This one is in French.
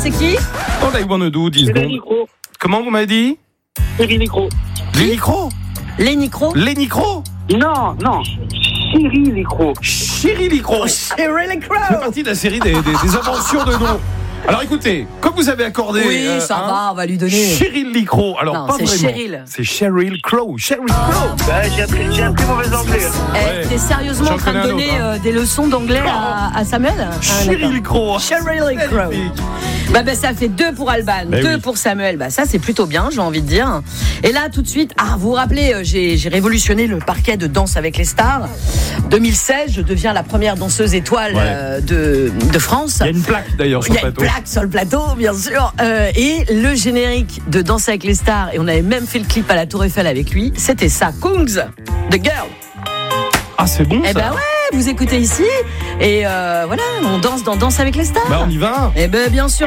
c'est qui? All I wanna do, 10 secondes. Comment vous m'avez dit? Cyril Nicro. Les Nicro? Les Nicro? Les Nicro? Non. Cyril Nicro. Cyril Nicro. Cyril Nicro. C'est partie de la série des inventions de noms. Alors écoutez, comme vous avez accordé... Oui, ça va, on va lui donner. Cyril Nicro. Alors, Non, pas c'est vraiment. Cheryl. C'est Sheryl Crow. Sheryl Crow. J'ai appris mauvais anglais. Ouais. T'es sérieusement J'en en train de connais un donner autre, des leçons d'anglais à Samuel? Sheryl Crow. Cheryl Crow. Bah, ça fait 2 pour Alban, 2 pour Samuel. Bah, ça, c'est plutôt bien, j'ai envie de dire. Et là, tout de suite, vous vous rappelez, j'ai révolutionné le parquet de Danse avec les stars. 2016, je deviens la première danseuse étoile de France. Il y a une plaque d'ailleurs sur Il y le a une plateau. plaque sur le plateau, bien sûr. Et le générique de Danse avec les stars, et on avait même fait le clip à la Tour Eiffel avec lui, c'était ça, Kungs, The Girl. Ah, c'est bon ça. Eh ben ouais, vous écoutez ici, et voilà, on danse dans Danse avec les stars. Bah on y va. Eh ben bien sûr.